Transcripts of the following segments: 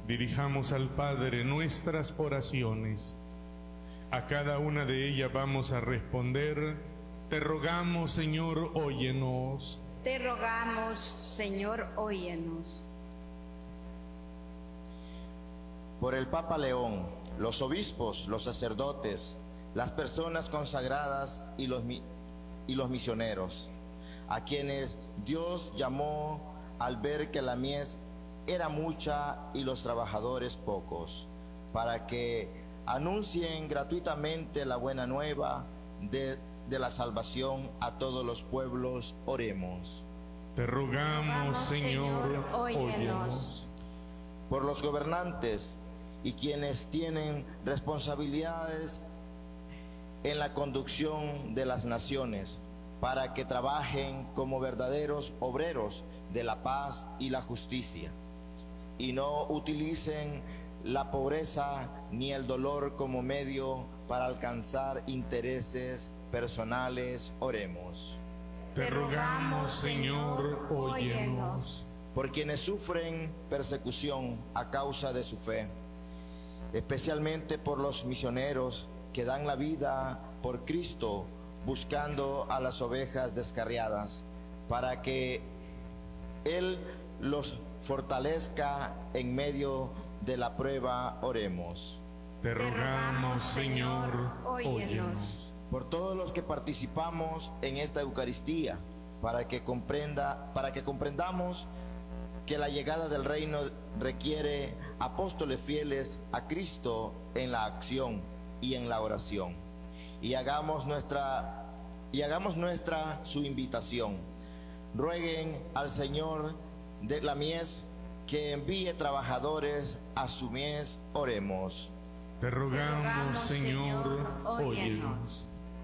Dirijamos al Padre nuestras oraciones. A cada una de ellas vamos a responder: te rogamos, Señor, óyenos. Te rogamos, Señor, óyenos. Por el Papa León, los obispos, los sacerdotes, las personas consagradas y los misioneros, a quienes Dios llamó al ver que la mies era mucha y los trabajadores pocos, para que anuncien gratuitamente la buena nueva de la salvación a todos los pueblos. Oremos. Te rogamos, Señor, óyenos. Por los gobernantes y quienes tienen responsabilidades en la conducción de las naciones, para que trabajen como verdaderos obreros de la paz y la justicia, y no utilicen la pobreza ni el dolor como medio para alcanzar intereses personales. Oremos. Te rogamos, Señor, óyenos. Por quienes sufren persecución a causa de su fe, especialmente por los misioneros que dan la vida por Cristo, buscando a las ovejas descarriadas, para que Él los fortalezca en medio de la prueba. Oremos. Te rogamos, Señor, óyenos. Por todos los que participamos en esta Eucaristía, para que comprendamos que la llegada del reino requiere apóstoles fieles a Cristo en la acción y en la oración, y hagamos nuestra su invitación. Rueguen al Señor de la mies que envíe trabajadores a su mies. Oremos. Te rogamos, Señor, óyenos.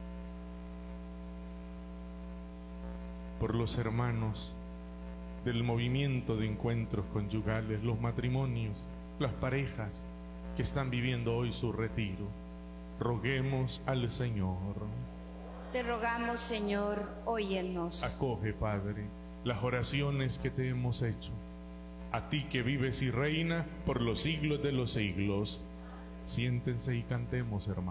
Por los hermanos del movimiento de encuentros conyugales, los matrimonios, las parejas que están viviendo hoy su retiro, roguemos al Señor. Te rogamos, Señor, óyenos. Acoge, Padre, las oraciones que te hemos hecho, a ti que vives y reina por los siglos de los siglos. Siéntense y cantemos, hermanos.